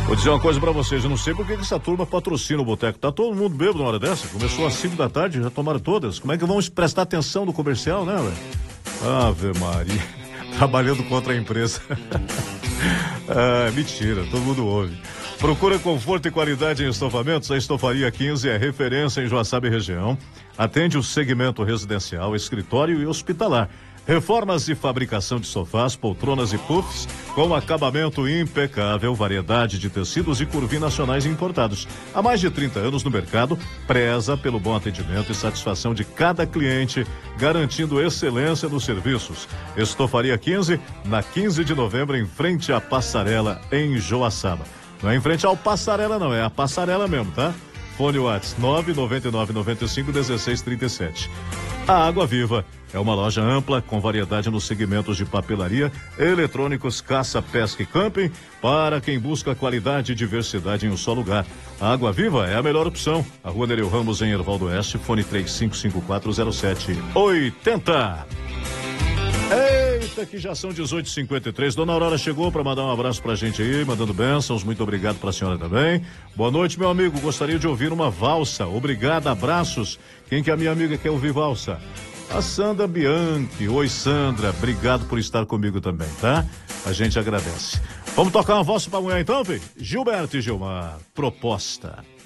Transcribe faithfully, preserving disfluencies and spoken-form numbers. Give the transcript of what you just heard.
Vou dizer uma coisa pra vocês, eu não sei por que essa turma patrocina o boteco. Tá todo mundo bêbado na hora dessa? Começou às cinco da tarde, já tomaram todas. Como é que vamos prestar atenção no comercial, né, velho? Ave Maria. Trabalhando contra a empresa. Ah, mentira, todo mundo ouve. Procura conforto e qualidade em estofamentos. A Estofaria quinze é referência em Joaçaba e região. Atende o segmento residencial, escritório e hospitalar. Reformas e fabricação de sofás, poltronas e puffs com acabamento impecável, variedade de tecidos e curvi nacionais importados. Há mais de trinta anos no mercado, preza pelo bom atendimento e satisfação de cada cliente, garantindo excelência nos serviços. Estofaria quinze, na quinze de novembro, em frente à Passarela, em Joaçaba. Não é em frente ao Passarela, não, é a Passarela mesmo, tá? Fone WhatsApp nove nove nove nove cinco um seis três sete. A Água Viva é uma loja ampla com variedade nos segmentos de papelaria, eletrônicos, caça, pesca e camping para quem busca qualidade e diversidade em um só lugar. A Água Viva é a melhor opção. A Rua Nereu Ramos em Ervaldo Oeste, fone três cinco cinco quatro zero sete oito zero. Eita, que já são dezoito e cinquenta e três. Dona Aurora chegou para mandar um abraço pra gente aí, mandando bênçãos. Muito obrigado pra senhora também. Boa noite, meu amigo. Gostaria de ouvir uma valsa. Obrigado, abraços. Quem que é a minha amiga quer ouvir valsa? A Sandra Bianchi. Oi, Sandra. Obrigado por estar comigo também, tá? A gente agradece. Vamos tocar uma valsa pra mulher então, filho? Gilberto e Gilmar. Proposta.